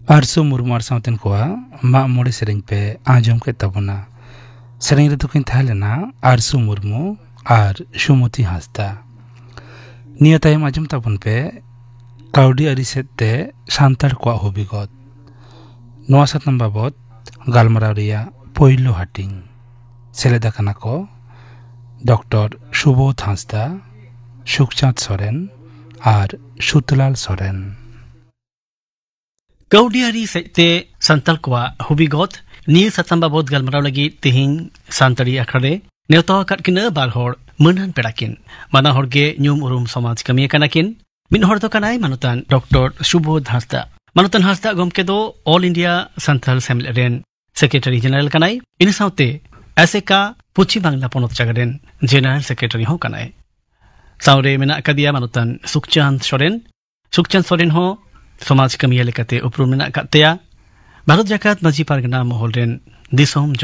आरसो मुर्मू सावतेन को मा मोड़े सेरेंग पे आजम के तबना सेरेंग रे दुकिन थालेना आरसो मुर्मू आर सुमति हासदा निया तायम आजम तबन पे काउडी आरि सेते सांतार को हबिगत नोआ सातम बाबत गालमाराव रिया पहिलो हाटिंग सेलेदा काना को doctor Subodh Hansda सुखचाँद Soren are सुतलाल Soren Kaudiari sete santal kwa hubigot ni satamba bod galmaraw lagi tihing santari akhare neuta kat kina balhor menan perakin mana horge nyum urum samaj kami kanakin min hor to kanai manutan Dr. Subodh Hasda manutan Hasda gomke do All India Santal Assembly ren Secretary General kanai ini saute aise ka puchi bangla ponot chagaren General Secretary ho kanai saure mena kadia manutan Sukhchand Soren ho समाज कमिया लेकते उपरुम मेना कातेया भारत जाकात माजी पारगना महल rain Disom